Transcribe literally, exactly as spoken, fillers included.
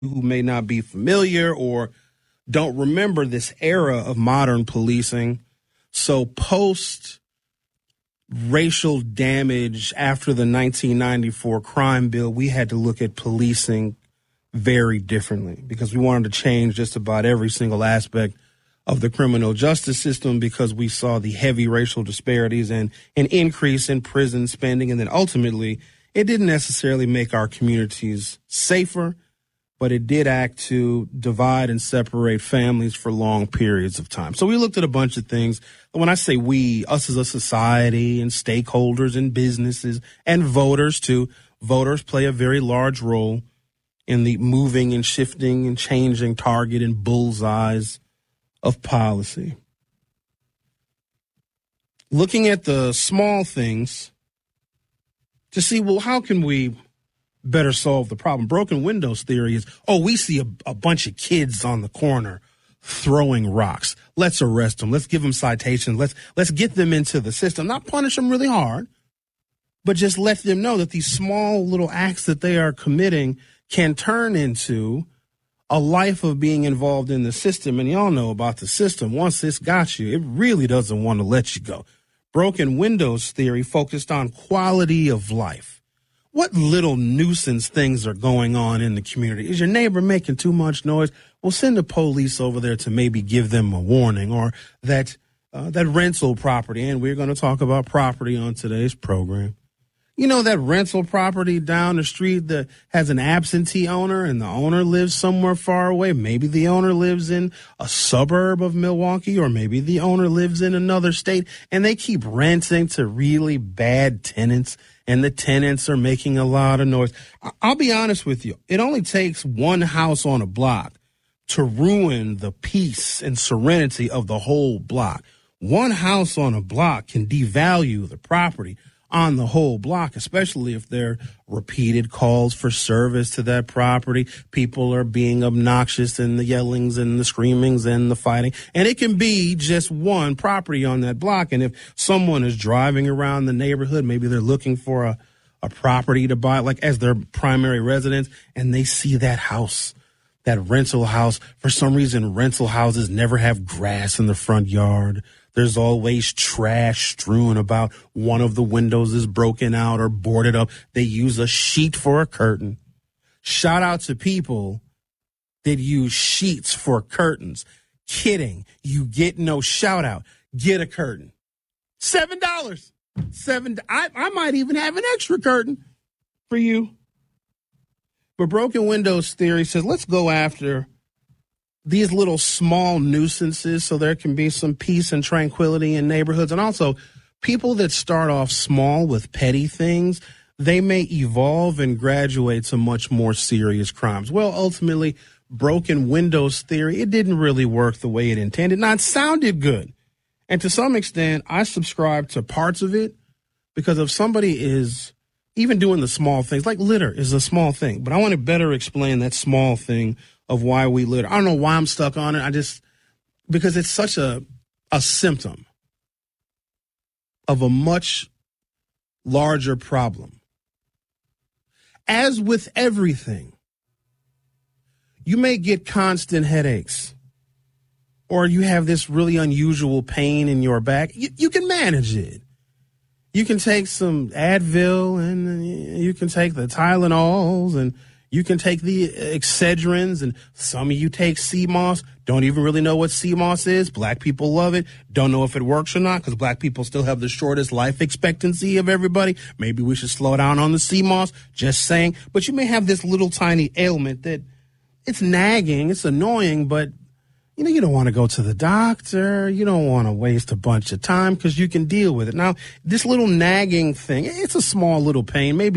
who may not be familiar or don't remember this era of modern policing. So post racial damage after the nineteen ninety-four crime bill, we had to look at policing very differently because we wanted to change just about every single aspect of the criminal justice system because we saw the heavy racial disparities and an increase in prison spending. And then ultimately, it didn't necessarily make our communities safer, but it did act to divide and separate families for long periods of time. So we looked at a bunch of things. When I say we, us as a society and stakeholders and businesses and voters too, voters play a very large role in the moving and shifting and changing target and bullseyes of policy. Looking at the small things to see, well, how can we better solve the problem? Broken windows theory is, oh, we see a, a bunch of kids on the corner throwing rocks. Let's arrest them. Let's give them citations. Let's let's get them into the system. Not punish them really hard, but just let them know that these small little acts that they are committing can turn into a life of being involved in the system. And y'all know about the system. Once it's got you, it really doesn't want to let you go. Broken windows theory focused on quality of life. What little nuisance things are going on in the community? Is your neighbor making too much noise? Well, send the police over there to maybe give them a warning. Or that uh, that rental property, and we're going to talk about property on today's program. You know, that rental property down the street that has an absentee owner and the owner lives somewhere far away. Maybe the owner lives in a suburb of Milwaukee, or maybe the owner lives in another state, and they keep renting to really bad tenants, and the tenants are making a lot of noise. I'll be honest with you. It only takes one house on a block to ruin the peace and serenity of the whole block. One house on a block can devalue the property on the whole block, especially if there are repeated calls for service to that property. People are being obnoxious and the yellings and the screamings and the fighting. And it can be just one property on that block. And if someone is driving around the neighborhood, maybe they're looking for a, a property to buy, like as their primary residence, and they see that house, that rental house. For some reason, rental houses never have grass in the front yard. There's always trash strewn about. One of the windows is broken out or boarded up. They use a sheet for a curtain. Shout out to people that use sheets for curtains. Kidding. You get no shout out. Get a curtain. Seven dollars. Seven. I, I might even have an extra curtain for you. But Broken Windows Theory says, let's go after these little small nuisances so there can be some peace and tranquility in neighborhoods. And also, people that start off small with petty things, they may evolve and graduate to much more serious crimes. Well, ultimately, Broken Windows Theory, it didn't really work the way it intended. Now, it sounded good. And to some extent, I subscribe to parts of it because if somebody is even doing the small things, like litter is a small thing, but I want to better explain that small thing of why we litter. I don't know why I'm stuck on it. I just, because it's such a, a symptom of a much larger problem. As with everything, you may get constant headaches or you have this really unusual pain in your back. You, you can manage it. You can take some Advil and you can take the Tylenols and you can take the Excedrins, and some of you take C M O S. Don't even really know what C M O S is. Black people love it. Don't know if it works or not because black people still have the shortest life expectancy of everybody. Maybe we should slow down on the C M O S. Just saying. But you may have this little tiny ailment that it's nagging, it's annoying, but you know, you don't want to go to the doctor. You don't want to waste a bunch of time because you can deal with it. Now, this little nagging thing, it's a small little pain. Maybe